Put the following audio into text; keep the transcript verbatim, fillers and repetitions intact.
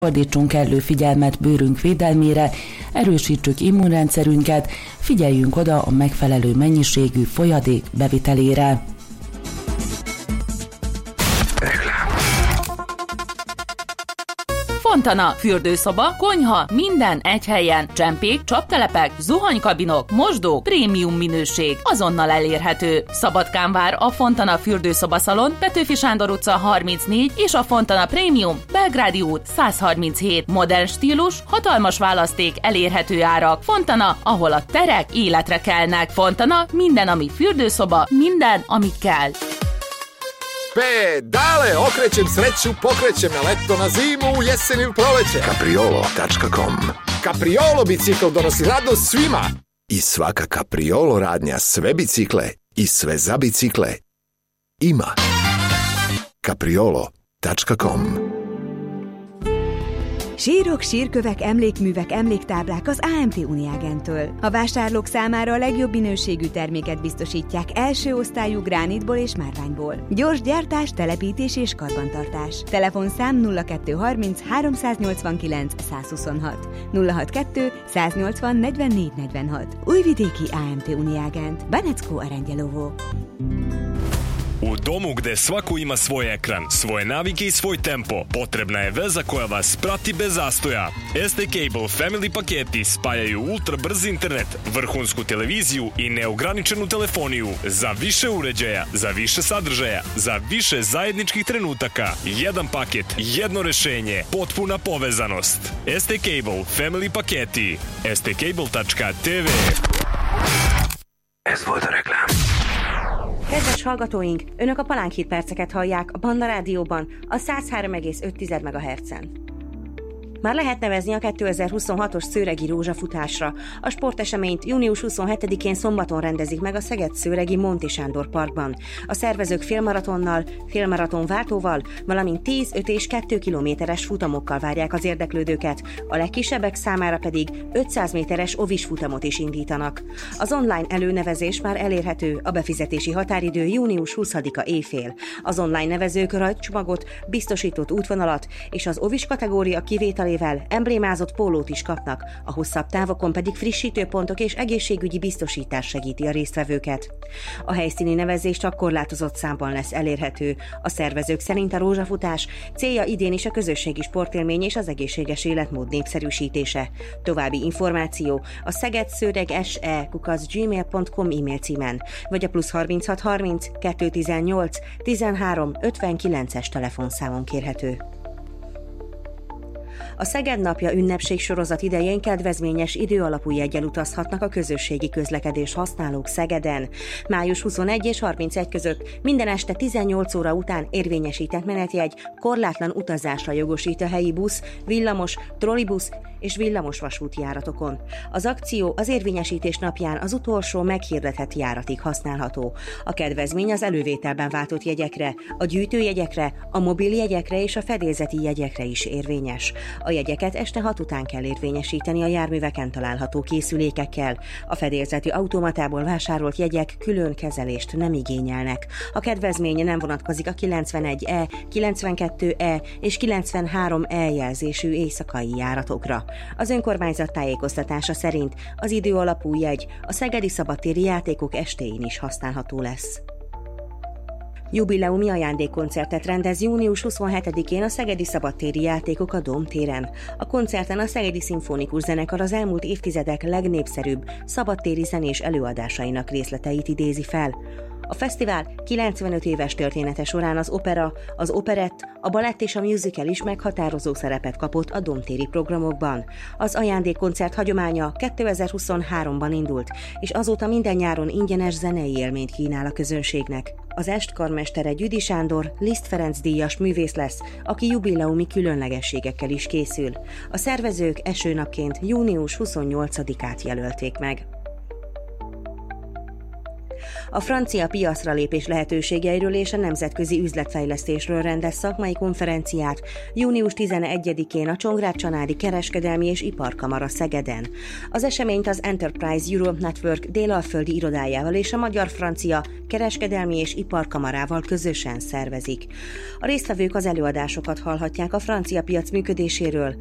Fordítsunk kellő figyelmet bőrünk védelmére, erősítsük immunrendszerünket, figyeljünk oda a megfelelő mennyiségű folyadék bevitelére. Fontana, fürdőszoba, konyha, minden egy helyen. Csempék, csaptelepek, zuhanykabinok, mosdók, prémium minőség, azonnal elérhető. Szabadkán vár a Fontana fürdőszoba szalon, Petőfi Sándor utca harmincnégy és a Fontana Prémium, Belgrádi út száz harminchét. Modern stílus, hatalmas választék, elérhető árak. Fontana, ahol a terek életre kelnek. Fontana, minden, ami fürdőszoba, minden, ami kell. Pedale, okrećem sreću, pokrećem na leto, na zimu, jesen ili proleće. Capriolo tačka com. Capriolo bicikl donosi radost svima. I svaka Capriolo radnja sve bicikle i sve za bicikle ima. Capriolo tačka com. Sírok, sírkövek, emlékművek, emléktáblák az á em té Uniágentől. A vásárlók számára a legjobb minőségű terméket biztosítják első osztályú gránitból és márványból. Gyors gyártás, telepítés és karbantartás. Telefonszám nulla kettő harminc háromszáznyolcvankilenc százhuszonhat, nulla hatvankettő száznyolcvan negyvennégy negyvenhat. Újvidéki á em té Uniágent. Benecko Aranđelovo. U domu gde svako ima svoj ekran, svoje navike i svoj tempo, potrebna je veza koja vas prati bez zastoja. es te Cable Family paketi spajaju ultra brzi internet, vrhunsku televiziju i neograničenu telefoniju za više uređaja, za više sadržaja, za više zajedničkih trenutaka. Jedan paket, jedno rešenje, potpuna povezanost. es te Cable Family paketi. es te cable tačka té vé. Ez volt a reklám. Kedves hallgatóink, önök a Palánk Hír perceket hallják a Banda Rádióban a száz három egész öt megahertzen. Már lehet nevezni a kétezer-huszonhatos szőregi rózsafutásra. A sporteseményt június huszonhetedikén szombaton rendezik meg a Szeged-Szőregi Monti Sándor Parkban. A szervezők félmaratonnal, félmaraton váltóval, valamint tíz, öt és két kilométeres futamokkal várják az érdeklődőket, a legkisebbek számára pedig ötszáz méteres ovis futamot is indítanak. Az online előnevezés már elérhető, a befizetési határidő június huszadika éjfél. Az online nevezők rajtcsomagot, biztosított útvonalat és az ovis kategória kivételével emblémázott pólót is kapnak, a hosszabb távokon pedig frissítőpontok és egészségügyi biztosítás segíti a résztvevőket. A helyszíni nevezés csak korlátozott számban lesz elérhető. A szervezők szerint a rózsafutás célja idén is a közösségi sportélmény és az egészséges életmód népszerűsítése. További információ a szegedszőreg se kukac gmail pont com e-mail címen, vagy a plusz harminchat harminc kettőszáztizennyolc tizenhárom ötvenkilences telefonszámon kérhető. A Szeged Napja ünnepség sorozat idején kedvezményes időalapú jeggyel utazhatnak a közösségi közlekedés használók Szegeden. május huszonegyedike és harmincegyedike között minden este tizennyolc óra után érvényesített menetjegy korlátlan utazásra jogosít a helyi busz, villamos, trollibusz és villamos vasúti járatokon. Az akció az érvényesítés napján az utolsó meghirdetett járatig használható. A kedvezmény az elővételben váltott jegyekre, a gyűjtőjegyekre, a mobiljegyekre és a fedélzeti jegyekre is érvényes. A jegyeket este hat után kell érvényesíteni a járműveken található készülékekkel. A fedélzeti automatából vásárolt jegyek külön kezelést nem igényelnek. A kedvezmény nem vonatkozik a kilencvenegy E, kilencvenkettő E és kilencvenhárom E jelzésű éjszakai járatokra. Az önkormányzat tájékoztatása szerint az időalapú jegy a szegedi szabadtéri játékok estéjén is használható lesz. Jubileumi ajándékkoncertet rendez június huszonhetedikén a Szegedi Szabadtéri Játékok a Dóm téren. A koncerten a Szegedi Szimfonikus Zenekar az elmúlt évtizedek legnépszerűbb szabadtéri zenés előadásainak részleteit idézi fel. A fesztivál kilencvenöt éves története során az opera, az operett, a balett és a musical is meghatározó szerepet kapott a domtéri programokban. Az ajándékkoncert hagyománya kétezer-huszonháromban indult, és azóta minden nyáron ingyenes zenei élményt kínál a közönségnek. Az est karmestere Gyüdi Sándor Liszt Ferenc díjas művész lesz, aki jubileumi különlegességekkel is készül. A szervezők esőnapként június huszonnyolcadikát jelölték meg. A francia piacra lépés lehetőségeiről és a nemzetközi üzletfejlesztésről rendez szakmai konferenciát június tizenegyedikén a Csongrád-Csanádi Kereskedelmi és Iparkamara Szegeden. Az eseményt az Enterprise Europe Network délalföldi irodájával és a Magyar-Francia Kereskedelmi és Iparkamarával közösen szervezik. A résztvevők az előadásokat hallhatják a francia piac működéséről,